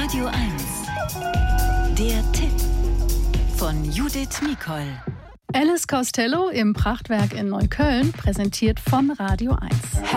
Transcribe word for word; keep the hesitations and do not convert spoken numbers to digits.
Radio eins. Der Tipp von Judith Nicol. Alice Costello im Prachtwerk in Neukölln, präsentiert von Radio eins.